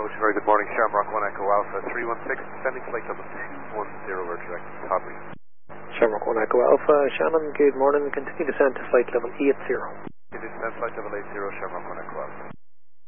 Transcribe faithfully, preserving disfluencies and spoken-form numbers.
Ocean, very good morning. Shamrock one Echo Alpha three one six, descending flight level two one zero, we're direct to Todley. Shamrock one Echo Alpha, Shannon, good morning. Continue descent to flight level eight zero. Continue descent flight level eight zero, Shamrock one Echo Alpha.